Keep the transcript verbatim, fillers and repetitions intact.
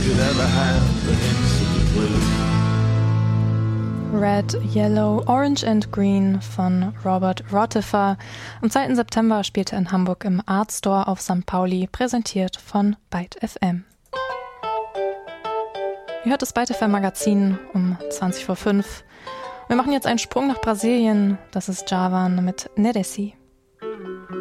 could ever have the hints of the blue. Red, Yellow, Orange and Green von Robert Rotifer. Am zweiten September spielte er in Hamburg im Art Store auf Sankt Pauli, präsentiert von Byte F M. Ihr hört das Byte F M Magazin um zwanzig vor fünf. Wir machen jetzt einen Sprung nach Brasilien. Das ist Javan mit Neresi.